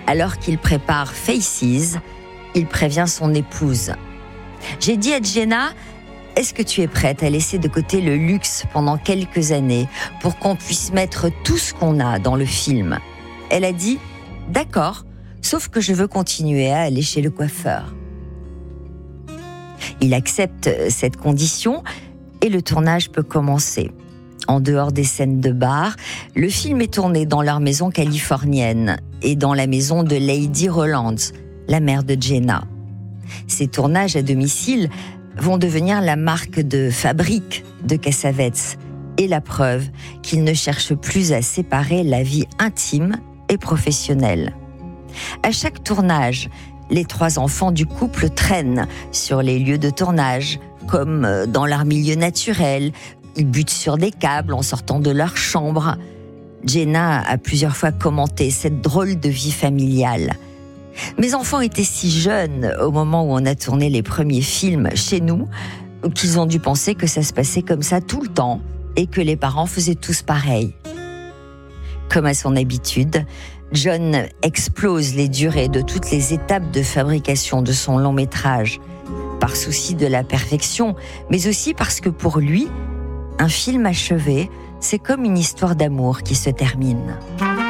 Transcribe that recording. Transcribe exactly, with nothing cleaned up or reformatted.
Alors qu'il prépare Faces, il prévient son épouse. « J'ai dit à Jenna, est-ce que tu es prête à laisser de côté le luxe pendant quelques années pour qu'on puisse mettre tout ce qu'on a dans le film ?» Elle a dit « D'accord, sauf que je veux continuer à aller chez le coiffeur. » Il accepte cette condition et le tournage peut commencer. En dehors des scènes de bar, le film est tourné dans leur maison californienne et dans la maison de Lady Roland, la mère de Jenna. Ces tournages à domicile vont devenir la marque de fabrique de Cassavetes et la preuve qu'ils ne cherchent plus à séparer la vie intime et professionnelle. À chaque tournage, les trois enfants du couple traînent sur les lieux de tournage, comme dans leur milieu naturel. Ils butent sur des câbles en sortant de leur chambre. Jenna a plusieurs fois commenté cette drôle de vie familiale. Mes enfants étaient si jeunes au moment où on a tourné les premiers films chez nous qu'ils ont dû penser que ça se passait comme ça tout le temps et que les parents faisaient tous pareil. Comme à son habitude, John explose les durées de toutes les étapes de fabrication de son long métrage, par souci de la perfection, mais aussi parce que pour lui, un film achevé, c'est comme une histoire d'amour qui se termine.